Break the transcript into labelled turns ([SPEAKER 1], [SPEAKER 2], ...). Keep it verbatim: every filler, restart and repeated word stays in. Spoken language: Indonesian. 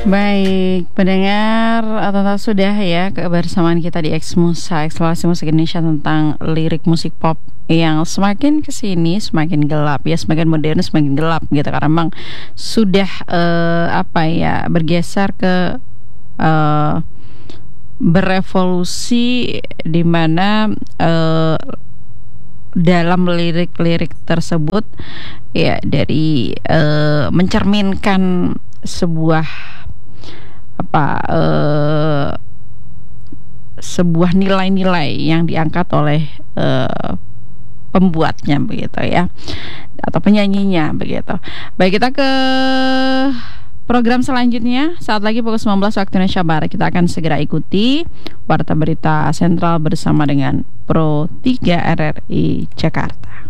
[SPEAKER 1] Baik, pendengar atau sudah ya kebersamaan kita di X Musa, eksplorasi musik Indonesia tentang lirik musik pop yang semakin kesini semakin gelap ya, semakin modern semakin gelap gitu karena memang sudah eh, apa ya bergeser ke eh, berevolusi di mana eh, dalam lirik-lirik tersebut ya dari eh, mencerminkan sebuah apa eh, sebuah nilai-nilai yang diangkat oleh eh, pembuatnya begitu ya atau penyanyinya begitu. Baik, kita ke program selanjutnya. Saat lagi pukul sembilan belas waktu Indonesia Barat kita akan segera ikuti Warta Berita Sentral bersama dengan Pro tiga R R I Jakarta.